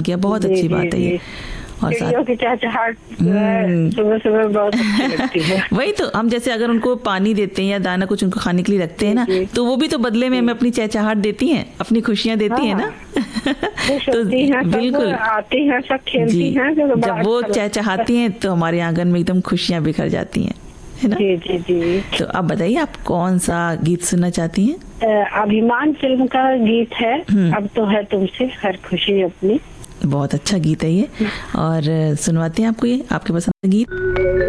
किया, बहुत अच्छी बात है ये। और चिड़ियों की चहचहाट सुबह सुबह बहुत अच्छी लगती है। वही तो, हम जैसे अगर उनको पानी देते हैं या दाना कुछ उनको खाने के लिए रखते हैं ना, तो वो भी तो बदले में हमें अपनी चहचहाट देती हैं, अपनी खुशियां देती हैं ना। तो बिल्कुल आती हैं, सब खेलती हैं, जब वो चहचहाती हैं तो हमारे आंगन में एकदम खुशियां बिखर जाती हैं, है ना। जी जी जी। तो आप बताइए, आप कौन सा गीत सुनना चाहती हैं? अभिमान फिल्म का गीत है, अब तो है तुमसे हर खुशी अपनी। बहुत अच्छा गीत है ये, और सुनवाते हैं आपको ये, आपके पसंद का गीत।